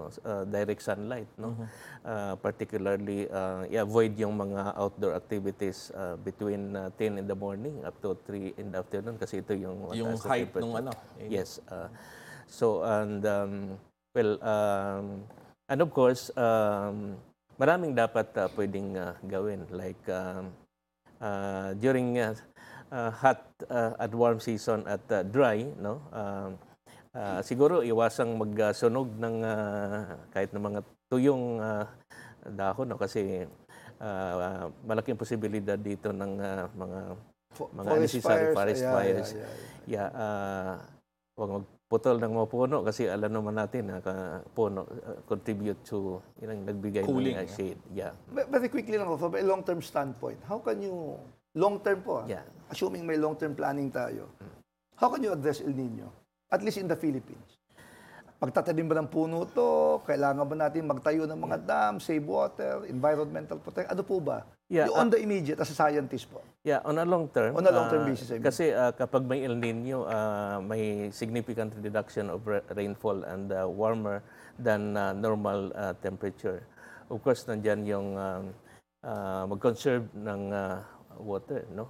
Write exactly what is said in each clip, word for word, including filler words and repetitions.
ano, uh, direct sunlight, no? Mhm. Uh, particularly, uh, i-avoid yung mga outdoor activities uh, between uh, ten in the morning up to three in the afternoon kasi ito yung Yung mataas na height nung temperature. ano, init. Yes. Uh, so, and, um, well, um, and of course, um, maraming dapat uh, pwedeng uh, gawin. Like, um, uh, during uh, uh, hot uh, at warm season at uh, dry, no? Um, uh, siguro iwasang magsunog ng uh, kahit ng mga tuyong uh, dahon, no? Kasi uh, malaking posibilidad dito ng uh, mga Fo- mga Forest unnecessary fires, forest yeah, fires. yeah, yeah, yeah. Yeah, uh, huwag magputol ng mga puno kasi alam naman natin na uh, puno uh, contribute to yung nagbigay Cooling, ng uh, yeah. shade. Yeah. Ve- Very quickly lang, from a long-term standpoint, how can you, long-term po, ah, Yeah. assuming may long-term planning tayo, how can you address El Nino, at least in the Philippines? Pagtatanim ba ng puno to? Kailangan ba natin magtayo ng mga dam, save water, environmental protection? Ano po ba? Yeah, Yung on the immediate, as a scientist po. Yeah, on a long term. On a long-term uh, basis, I mean. Kasi uh, kapag may El Nino, uh, may significant reduction of ra- rainfall and uh, warmer than uh, normal uh, temperature. Of course, nandyan yung um, uh, mag-conserve ng uh, water, no?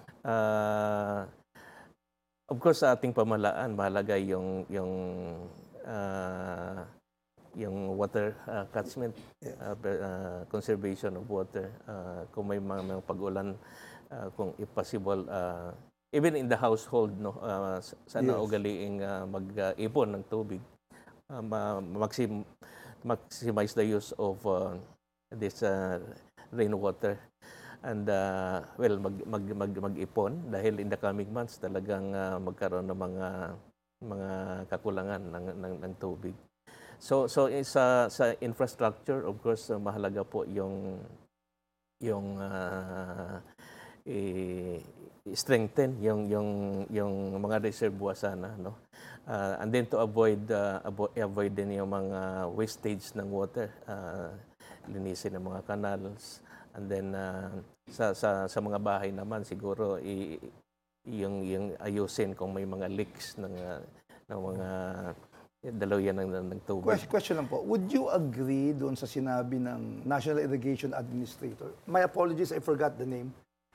Uh, of course, sa ating pamahalaan, mahalaga yung yung uh, yung water uh, catchment, uh, per- uh, conservation of water. Uh, kung may mga, mga pag-ulan, uh, kung if possible, uh, even in the household, no, uh, s- sana Yes. ugaliing uh, mag-ipon ng tubig, uh, ma- maxim- maximize the use of uh, this uh, rainwater. And uh, well, mag, mag, mag, mag-ipon dahil in the coming months talagang uh, magkaroon ng mga mga kakulangan ng, ng, ng tubig. So so eh, sa sa infrastructure, of course, uh, mahalaga po yung yung uh, i- strengthen yung yung yung mga reservoir sana, no? Uh, and then to avoid uh, avo- avoid din yung mga wastage ng water, uh, linisin ng mga canals, and then uh, sa sa sa mga bahay naman siguro i, yung yung ayusin kung may mga leaks ng uh, ng mga daluyan ng, ng, ng tubig. Question, question lang po, would you agree doon sa sinabi ng National Irrigation Administrator, my apologies, I forgot the name,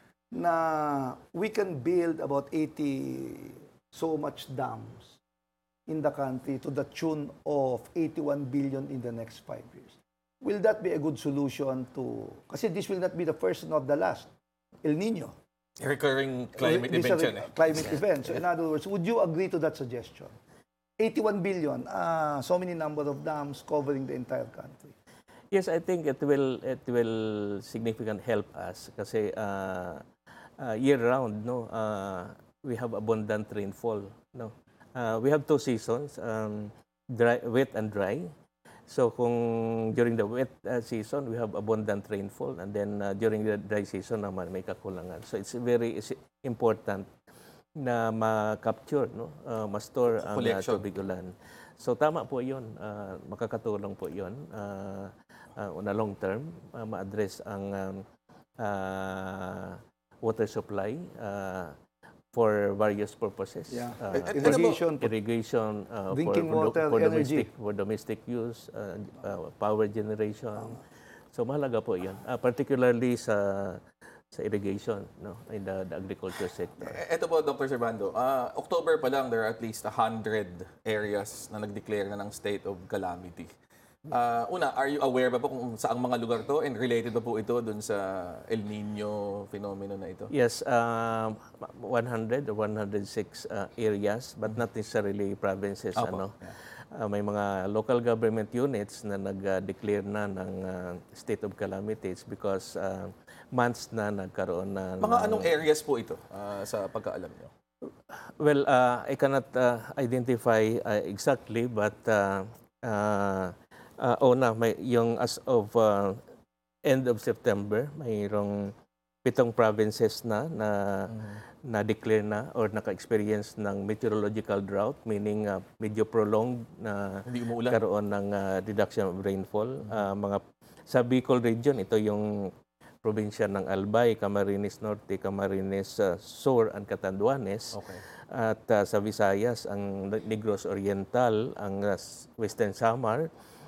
na we can build about eighty so much dams in the country to the tune of eighty-one billion in the next five years. Will that be a good solution to, kasi this will not be the first nor the last, El Nino. Recurring climate These event are yan eh. Climate events. So in other words, would you agree to that suggestion? eighty-one billion, uh, so many number of dams covering the entire country. Yes, I think it will it will significant help us kasi uh, uh, year round, no, uh, we have abundant rainfall, no. Uh, we have two seasons, um, dry, wet and dry. So kung during the wet uh, season we have abundant rainfall, and then uh, during the dry season naman may kakulangan. So it's very is important na ma-capture, no, uh, ma-store ang uh, Collection. tubig ulan. So tama po 'yon, uh, makakatulong po 'yon uh, uh, on a long term, uh, ma-address ang um, uh, water supply uh, for various purposes. Yeah. Uh, Eh, eh, for irrigation, irrigation, uh, Drinking for, water, for, energy. domestic for domestic use, uh, uh, power generation. So mahalaga po 'yon, uh, particularly sa sa irrigation, no, in the, the agriculture sector. Eh, Ito po, Doctor Servando, ah, October pa lang, there are at least one hundred areas na nag-declare na ng state of calamity. Ah, una, are you aware ba po kung saang mga lugar to and related ba po ito dun sa El Nino phenomenon na ito? Yes, um, one hundred or one hundred six uh, areas, but not necessarily provinces. Apo, Ano. yeah. Uh, may mga local government units na nag-declare na ng uh, state of calamities because uh, months na nagkaroon na. Mga ng- anong areas po ito ah, sa pagkaalam nyo? Well, uh, I cannot uh, identify uh, exactly, but uh, uh, uh, oh na, may, yung as of uh, end of September, mayroong pitong provinces na na na-declare na or naka-experience ng meteorological drought, meaning uh, medyo prolonged na Hindi umuulan. karoon ng uh, reduction of rainfall. Uh, mga sa Bicol region, ito yung probinsya ng Albay, Camarines Norte, Camarines uh, Sur, and Catanduanes. Okay. At uh, sa Visayas, ang Negros Oriental, ang uh, Western Samar,